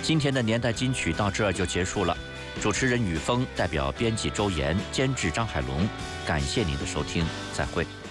今天的年代金曲到这儿就结束了。主持人雨峰代表编辑周岩、监制张海龙，感谢您的收听，再会。